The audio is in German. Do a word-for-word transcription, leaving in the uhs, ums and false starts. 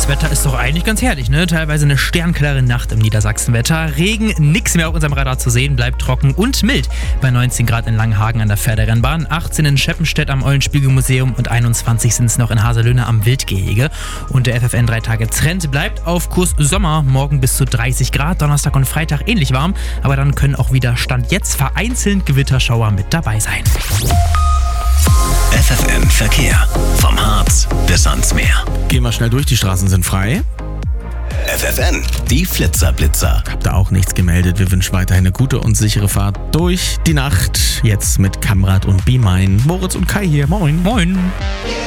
das Wetter ist doch eigentlich ganz herrlich, ne? Teilweise eine sternklare Nacht im Niedersachsenwetter. Regen, nix mehr auf unserem Radar zu sehen, bleibt trocken und mild. Bei neunzehn Grad in Langenhagen an der Pferderennbahn, achtzehn in Scheppenstedt am Eulenspiegelmuseum und einundzwanzig sind es noch in Haselöhne am Wildgehege. Und der F F N drei Tage Trend bleibt auf Kurs Sommer. Morgen bis zu dreißig Grad, Donnerstag und Freitag ähnlich warm. Aber dann können auch wieder Stand jetzt vereinzelt Gewitterschauer mit dabei sein. F F N Verkehr. Vom Harz bis ans Meer. Gehen wir schnell durch, die Straßen sind frei. F F N, die Flitzer-Blitzer. Habt da auch nichts gemeldet. Wir wünschen weiterhin eine gute und sichere Fahrt durch die Nacht. Jetzt mit Kamrat und Be Mine. Moritz und Kai hier. Moin. Moin.